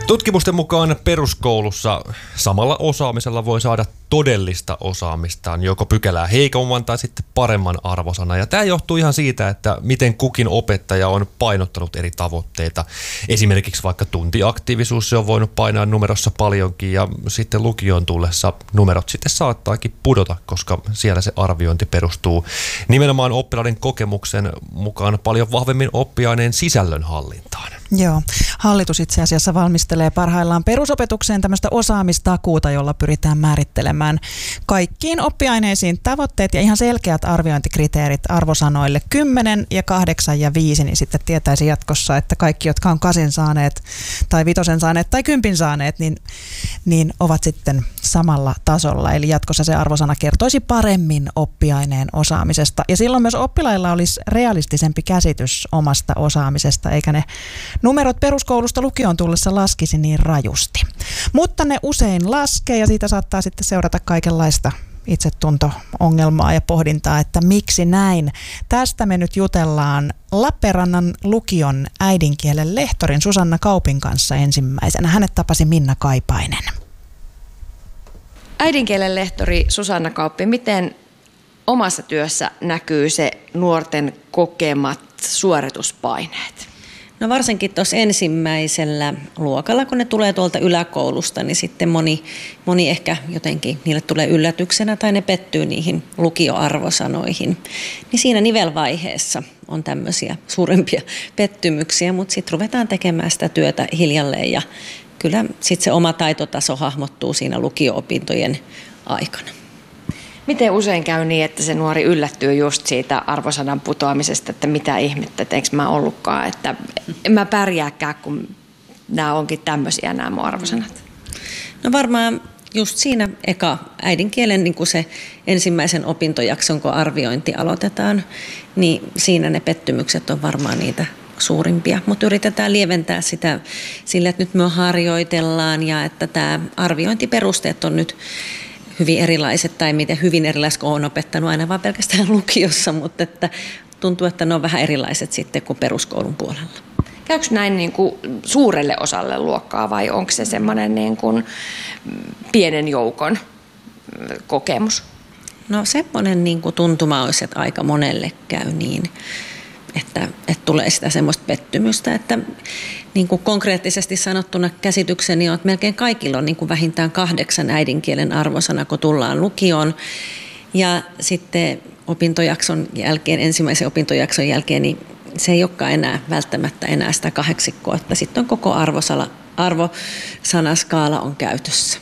Tutkimusten mukaan peruskoulussa samalla osaamisella voi saada todellista osaamistaan, joko pykälää heikomman tai sitten paremman arvosana. Ja tämä johtuu ihan siitä, että miten kukin opettaja on painottanut eri tavoitteita. Esimerkiksi vaikka tuntiaktiivisuus, se on voinut painaa numerossa paljonkin ja sitten lukioon tullessa numerot sitten saattaakin pudota, koska siellä se arviointi perustuu nimenomaan oppilaiden kokemuksen mukaan paljon vahvemmin oppiaineen sisällön hallintaan. Joo, hallitus itse asiassa valmistelee parhaillaan perusopetukseen tämmöistä osaamistakuuta, jolla pyritään määrittelemään kaikkiin oppiaineisiin tavoitteet ja ihan selkeät arviointikriteerit arvosanoille 10 ja 8 ja 5, niin sitten tietäisi jatkossa, että kaikki, jotka on 8 saaneet tai 5 saaneet tai 10 saaneet, niin ovat sitten samalla tasolla. Eli jatkossa se arvosana kertoisi paremmin oppiaineen osaamisesta. Ja silloin myös oppilailla olisi realistisempi käsitys omasta osaamisesta, eikä ne numerot peruskoulusta lukioon tullessa laskisi niin rajusti. Mutta ne usein laskee ja siitä saattaa sitten seurata kaikenlaista itsetunto-ongelmaa ja pohdintaa, että miksi näin. Tästä me nyt jutellaan Lappeenrannan lukion äidinkielen lehtorin Susanna Kaupin kanssa ensimmäisenä. Hänet tapasi Minna Kaipainen. Äidinkielen lehtori Susanna Kauppi, miten omassa työssä näkyy se nuorten kokemat suorituspaineet? No varsinkin tuossa ensimmäisellä luokalla, kun ne tulee tuolta yläkoulusta, niin sitten moni ehkä jotenkin niille tulee yllätyksenä tai ne pettyy niihin lukioarvosanoihin. Niin siinä nivelvaiheessa on tämmöisiä suurempia pettymyksiä, mutta sitten ruvetaan tekemään sitä työtä hiljalleen ja kyllä sitten se oma taitotaso hahmottuu siinä lukio-opintojen aikana. Miten usein käy niin, että se nuori yllättyy just siitä arvosanan putoamisesta, että mitä ihmettä, että eikö mä ollutkaan, että en mä pärjääkään, kun nämä onkin tämmöisiä nämä mun arvosanat? No varmaan just siinä eka äidinkielen niin kuin se ensimmäisen opintojakson, kun arviointi aloitetaan, niin siinä ne pettymykset on varmaan niitä suurimpia, mutta yritetään lieventää sitä sillä, että nyt me harjoitellaan ja että tämä arviointiperusteet on nyt hyvin erilaiset tai miten hyvin erilaiset, kun olen opettanut aina vaan pelkästään lukiossa, mutta että tuntuu, että ne on vähän erilaiset sitten kuin peruskoulun puolella. Käykö näin niin kuin suurelle osalle luokkaa vai onko se semmoinen niin kuin pienen joukon kokemus? No semmoinen niin kuin tuntuma olisi, että aika monelle käy niin, että tulee sitä semmoista pettymystä, että niin kuin konkreettisesti sanottuna käsitykseni on, että melkein kaikilla on niin kuin vähintään 8 äidinkielen arvosana, kun tullaan lukioon. Ja sitten opintojakson jälkeen, ensimmäisen opintojakson jälkeen, niin se ei olekaan enää välttämättä enää sitä 8, että sitten on koko arvosanaskaala on käytössä.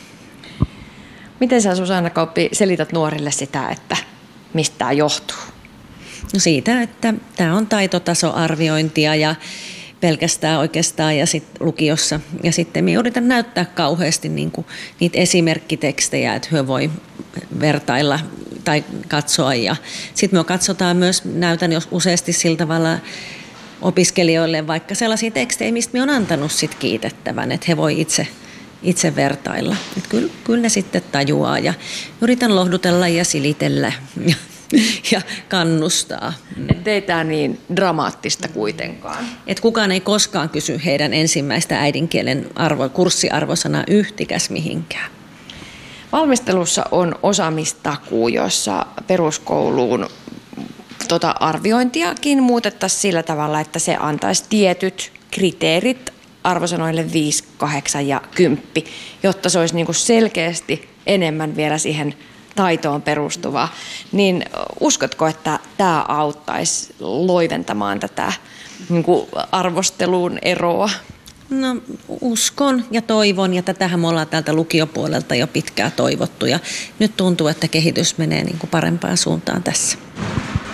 Miten sä, Susanna Kauppi, selität nuorille sitä, että mistä tämä johtuu? No siitä, että tämä on taitotasoarviointia ja pelkästään oikeastaan ja sitten lukiossa. Ja sitten me yritän näyttää kauheasti niin kuin niitä esimerkkitekstejä, että he voi vertailla tai katsoa. Ja sitten me katsotaan myös, näytän jos useasti sillä tavalla opiskelijoille vaikka sellaisia tekstejä, mistä me on antanut sit kiitettävän, että he voi itse vertailla. Että kyllä ne sitten tajuaa ja yritän lohdutella ja silitellä ja kannustaa. Ettei tämä niin dramaattista kuitenkaan. Et kukaan ei koskaan kysy heidän ensimmäistä äidinkielen kurssiarvosanaa yhtikäs mihinkään. Valmistelussa on osaamistakuu, jossa peruskouluun arviointiakin muutettaisiin sillä tavalla, että se antaisi tietyt kriteerit arvosanoille 5, 8 ja 10, jotta se olisi niinku selkeästi enemmän vielä siihen taitoon perustuvaa, niin uskotko, että tämä auttaisi loiventamaan tätä niin kuin arvosteluun eroa? No uskon ja toivon, ja tätähän me ollaan täältä lukiopuolelta jo pitkään toivottu, ja nyt tuntuu, että kehitys menee niin kuin parempaan suuntaan tässä.